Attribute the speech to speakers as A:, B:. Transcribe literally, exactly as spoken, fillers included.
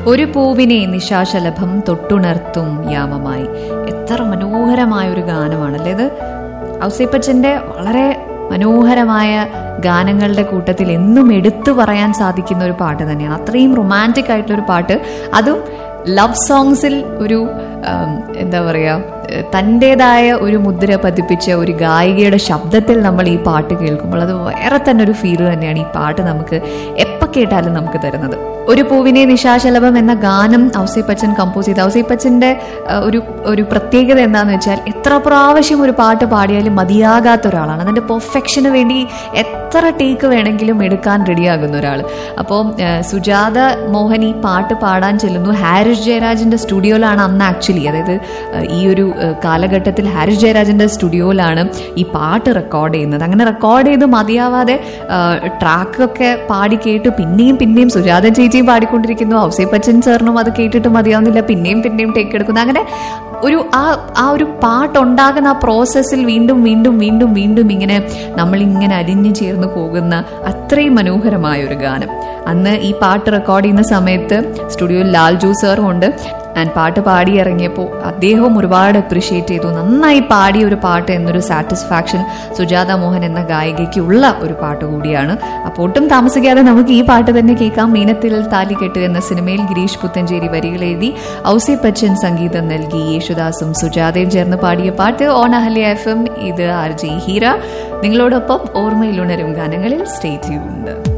A: ഒരു പൂവിനെ നിശാശലഭം തൊട്ടുണർത്തും യാമമായി. എത്ര മനോഹരമായ ഒരു ഗാനമാണല്ലേ ഇത്. ഔസേപ്പച്ചന്റെ വളരെ മനോഹരമായ ഗാനങ്ങളുടെ കൂട്ടത്തിൽ എന്നും എടുത്തു പറയാൻ സാധിക്കുന്ന ഒരു പാട്ട് തന്നെയാണ്. അത്രയും റൊമാൻറ്റിക് ആയിട്ടുള്ളൊരു പാട്ട്, അതും ലവ് സോങ്സിൽ ഒരു എന്താ പറയുക തൻ്റെതായ ഒരു മുദ്ര പതിപ്പിച്ച ഒരു ഗായികയുടെ ശബ്ദത്തിൽ നമ്മൾ ഈ പാട്ട് കേൾക്കുമ്പോൾ അത് വേറെ തന്നെ ഒരു ഫീല് തന്നെയാണ് ഈ പാട്ട് നമുക്ക് എപ്പോൾ കേട്ടാലും നമുക്ക് തരുന്നത്. ഒരു പൂവിനെ നിശാശലഭം എന്ന ഗാനം ഔസേപ്പച്ചൻ കമ്പോസ് ചെയ്ത ഔസേപ്പച്ചന്റെ ഒരു ഒരു പ്രത്യേകത എന്താണെന്ന് വെച്ചാൽ എത്ര പ്രാവശ്യം ഒരു പാട്ട് പാടിയാലും മതിയാകാത്ത ഒരാളാണ്. അതിന്റെ പെർഫെക്ഷന് വേണ്ടി എത്ര ടേക്ക് വേണമെങ്കിലും എടുക്കാൻ റെഡിയാകുന്ന ഒരാൾ. അപ്പോൾ സുജാത മോഹൻ ഈ പാട്ട് പാടാൻ ചെല്ലുന്നു. ഹാരിസ് ജയരാജിന്റെ സ്റ്റുഡിയോയിലാണ് അന്ന് ആക്ച്വലി, അതായത് ഈ ഒരു കാലഘട്ടത്തിൽ ഹാരിസ് ജയരാജിന്റെ സ്റ്റുഡിയോയിലാണ് ഈ പാട്ട് റെക്കോർഡ് ചെയ്യുന്നത്. അങ്ങനെ റെക്കോർഡ് ചെയ്ത് മതിയാവാതെ ട്രാക്കൊക്കെ പാടി കേട്ട് പിന്നെയും പിന്നെയും സുജാത ചേച്ചിയും പാടിക്കൊണ്ടിരിക്കുന്നു. ഔസേപ്പച്ചൻ സാറിനും അത് കേട്ടിട്ട് മതിയാവുന്നില്ല, പിന്നെയും പിന്നെയും ടേക്ക് എടുക്കുന്നു. അങ്ങനെ ഒരു ആ ആ ഒരു പാട്ടുണ്ടാകുന്ന ആ പ്രോസസ്സിൽ വീണ്ടും വീണ്ടും വീണ്ടും വീണ്ടും ഇങ്ങനെ നമ്മളിങ്ങനെ അലിഞ്ഞു ചേർന്ന് പോകുന്ന അത്രയും മനോഹരമായ ഒരു ഗാനം. അന്ന് ഈ പാട്ട് റെക്കോർഡ് ചെയ്യുന്ന സമയത്ത് സ്റ്റുഡിയോയിൽ ലാൽജു സാറും ഉണ്ട്. ആൻഡ് പാട്ട് പാടി ഇറങ്ങിയപ്പോൾ അദ്ദേഹവും ഒരുപാട് അപ്രിഷ്യേറ്റ് ചെയ്തു. നന്നായി പാടിയ ഒരു പാട്ട് എന്നൊരു സാറ്റിസ്ഫാക്ഷൻ സുജാത മോഹൻ എന്ന ഗായികയ്ക്ക് ഉള്ള ഒരു പാട്ട് കൂടിയാണ്. അപ്പോൾ ഒട്ടും താമസിക്കാതെ നമുക്ക് ഈ പാട്ട് തന്നെ കേൾക്കാം. മീനത്തിൽ താലികെട്ട് എന്ന സിനിമയിൽ ഗിരീഷ് പുത്തഞ്ചേരി വരികൾ എഴുതി ഔസേപ്പച്ചൻ സംഗീതം നൽകി യേശുദാസും സുജാതയും ചേർന്ന് പാടിയ പാട്ട് ഓൺ അഹല്യ എഫ് എം. ഇത് ആർ ജെ ഹീര നിങ്ങളോടൊപ്പം ഓർമ്മയിലുണരും ഗാനങ്ങളിൽ സ്റ്റേ ട്യൂൺഡ്.